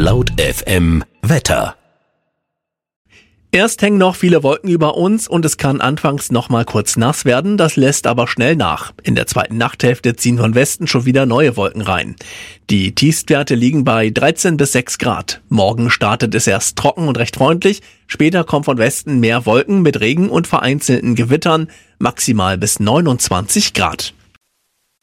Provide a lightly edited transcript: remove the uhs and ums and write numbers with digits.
Laut FM Wetter. Erst hängen noch viele Wolken über uns und es kann anfangs noch mal kurz nass werden, das lässt aber schnell nach. In der zweiten Nachthälfte ziehen von Westen schon wieder neue Wolken rein. Die Tiefstwerte liegen bei 13 bis 6 Grad. Morgen startet es erst trocken und recht freundlich, später kommen von Westen mehr Wolken mit Regen und vereinzelten Gewittern, maximal bis 29 Grad.